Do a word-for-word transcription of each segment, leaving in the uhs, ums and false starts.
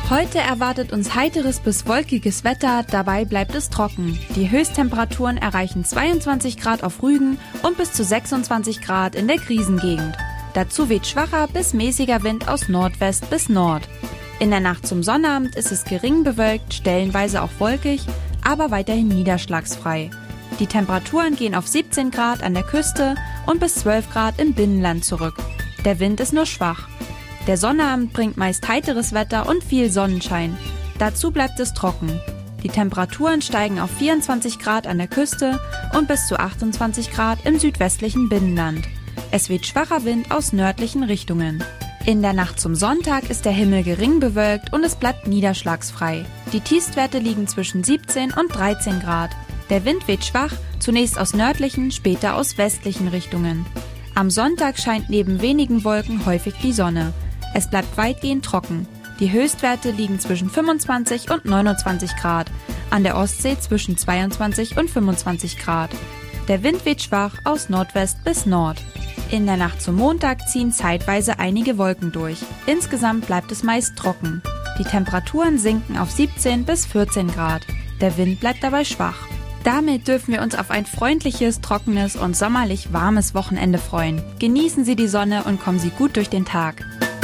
Heute erwartet uns heiteres bis wolkiges Wetter, dabei bleibt es trocken. Die Höchsttemperaturen erreichen zweiundzwanzig Grad auf Rügen und bis zu sechsundzwanzig Grad in der Krisengegend. Dazu weht schwacher bis mäßiger Wind aus Nordwest bis Nord. In der Nacht zum Sonnabend ist es gering bewölkt, stellenweise auch wolkig, aber weiterhin niederschlagsfrei. Die Temperaturen gehen auf siebzehn Grad an der Küste und bis zwölf Grad im Binnenland zurück. Der Wind ist nur schwach. Der Sonnabend bringt meist heiteres Wetter und viel Sonnenschein. Dazu bleibt es trocken. Die Temperaturen steigen auf vierundzwanzig Grad an der Küste und bis zu achtundzwanzig Grad im südwestlichen Binnenland. Es weht schwacher Wind aus nördlichen Richtungen. In der Nacht zum Sonntag ist der Himmel gering bewölkt und es bleibt niederschlagsfrei. Die Tiefstwerte liegen zwischen siebzehn und dreizehn Grad. Der Wind weht schwach, zunächst aus nördlichen, später aus westlichen Richtungen. Am Sonntag scheint neben wenigen Wolken häufig die Sonne. Es bleibt weitgehend trocken. Die Höchstwerte liegen zwischen fünfundzwanzig und neunundzwanzig Grad, an der Ostsee zwischen zweiundzwanzig und fünfundzwanzig Grad. Der Wind weht schwach aus Nordwest bis Nord. In der Nacht zum Montag ziehen zeitweise einige Wolken durch. Insgesamt bleibt es meist trocken. Die Temperaturen sinken auf siebzehn bis vierzehn Grad. Der Wind bleibt dabei schwach. Damit dürfen wir uns auf ein freundliches, trockenes und sommerlich warmes Wochenende freuen. Genießen Sie die Sonne und kommen Sie gut durch den Tag.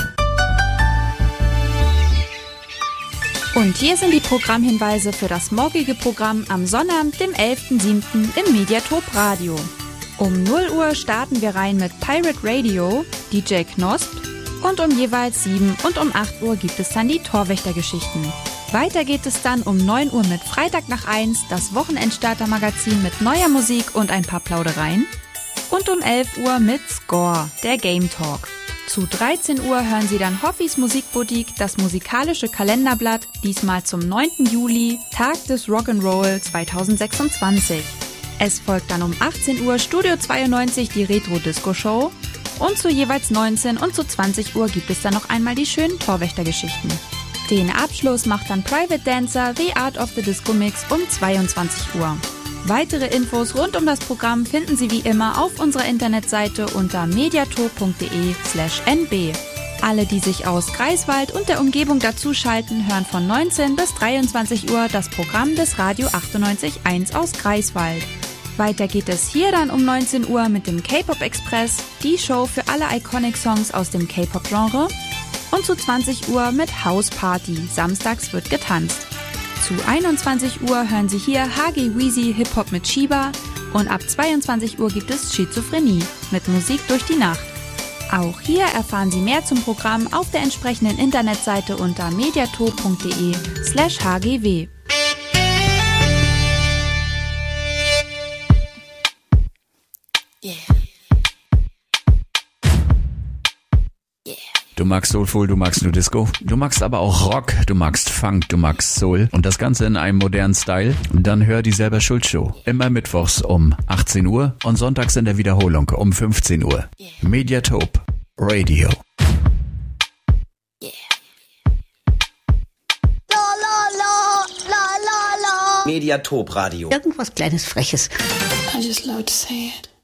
Und hier sind die Programmhinweise für das morgige Programm am Sonnabend, dem elften siebten im Mediatop Radio. Um null Uhr starten wir rein mit Pirate Radio, D J Knosp und um jeweils sieben und um acht Uhr gibt es dann die Torwächtergeschichten. Weiter geht es dann um neun Uhr mit Freitag nach eins, das Wochenendstarter-Magazin mit neuer Musik und ein paar Plaudereien. Und um elf Uhr mit Score, der Game Talk. Zu dreizehn Uhr hören Sie dann Hoffis Musikboutique, das musikalische Kalenderblatt, diesmal zum neunten Juli, Tag des Rock'n'Roll zweitausendsechsundzwanzig. Es folgt dann um achtzehn Uhr Studio zweiundneunzig die Retro-Disco-Show und zu jeweils neunzehn und zu zwanzig Uhr gibt es dann noch einmal die schönen Torwächtergeschichten. Den Abschluss macht dann Private Dancer The Art of the Disco Mix um zweiundzwanzig Uhr. Weitere Infos rund um das Programm finden Sie wie immer auf unserer Internetseite unter mediatop.de slash nb. Alle, die sich aus Greifswald und der Umgebung dazuschalten, hören von neunzehn bis dreiundzwanzig Uhr das Programm des Radio achtundneunzig Komma eins aus Greifswald. Weiter geht es hier dann um neunzehn Uhr mit dem K-Pop Express, die Show für alle Iconic-Songs aus dem K-Pop-Genre. Und zu zwanzig Uhr mit House Party, samstags wird getanzt. Zu einundzwanzig Uhr hören Sie hier H G Weezy Hip-Hop mit Shiba und ab zweiundzwanzig Uhr gibt es Schizophrenie mit Musik durch die Nacht. Auch hier erfahren Sie mehr zum Programm auf der entsprechenden Internetseite unter mediatop.de slash hgw. Du magst Soulful, du magst nur Disco, du magst aber auch Rock, du magst Funk, du magst Soul und das Ganze in einem modernen Style? Dann hör die Selber Schuld Show. Immer mittwochs um achtzehn Uhr und sonntags in der Wiederholung um fünfzehn Uhr. Mediatop Radio. Mediatop Radio. Irgendwas Kleines Freches. I just love to say it.